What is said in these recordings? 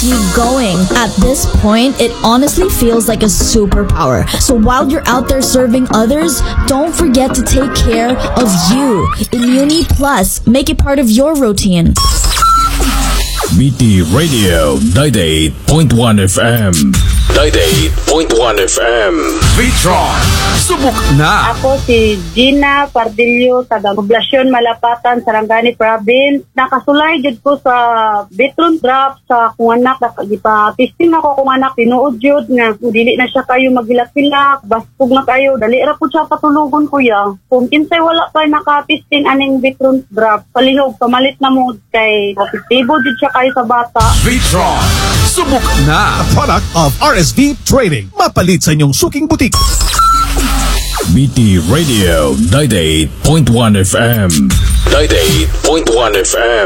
keeps me going. At this point, it honestly feels like a superpower. So while you're out there serving others, don't forget to take care of you. Immuni Plus, make it part of your routine. BT Radio 98.1 FM. 98.1 FM. Vitron, subok na! Ako si Gina Pardillo, taga Poblasyon Malapatan, Sarangani Province. Nakasulay jud ko sa Vitron drop sa kung anak. Gipa-testing ako kung anak, tinuod jud nga. Dili na siya kayo magilak-hilak, baspog na kayo. Dali ra po siya patulugon kuya. Kung kinsay wala pa naka-testing aning Vitron drop, palihog, pamalit na mo kay positibo jud siya kayo sa bata. Vitron, subok na! A product of RSV Trading. Mapalit sa inyong suking butik. BT Radio 98.1 FM. 98.1 FM.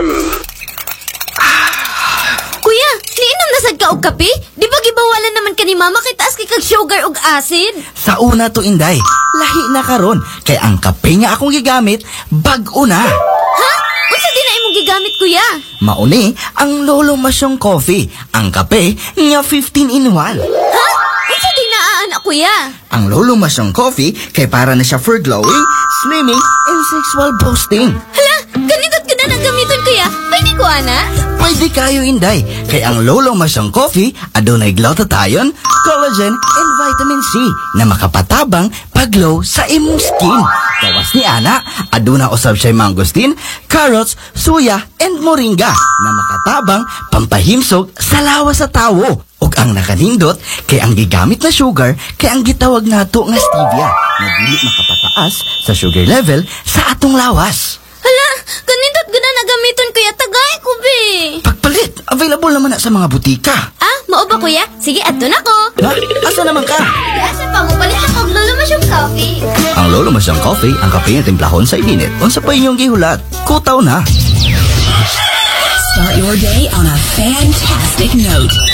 Kuya, niinom na sad ka og kape? Di ba gibawalan naman ka ni mama kay taas kay kag sugar ug acid? Sa una to, Inday. Lahi na karon kay ang kape nga akong gigamit bag-o na. Ha? Unsa din na imong gigamit, kuya? Mauni ang Lolo Masyong Coffee, ang kape nga 15 in 1. Ha? Unsa din na anak, kuya? Ang Lolo Masyong Coffee kay para na siya for glowing, slimming, and sexual boosting. Hala, ganito't ka na nagamiton, kuya. Pwede ko, ana? Pwede kayo, Inday. Kay ang Lolo Masyong Coffee adunay glutathione, collagen, and vitamin C na makapatabang paglow sa imong skin. Gawas ni ana, aduna usab siya mangosteen, carrots, suya, and moringa na makatabang pampahimsog sa lawas sa tawo. Ug ang nakanindot kay ang gigamit na sugar kay ang gitawag nato nga stevia na dili makapataas sa sugar level sa atong lawas. Hala, ganito't ka na nagamiton, kuya. Tagay ko, be. Pagpalit, available naman na sa mga butika. Ah, mao ba, kuya? Sige, adto na ko. Ha? Asa naman ka? Asa pa mo palit ako og Lolo Masyong Coffee. Ang Lolo Masyong Coffee, ang kape nga timplahon sa init. Unsa pa inyong gihulat? Kutaw na. Start your day on a fantastic note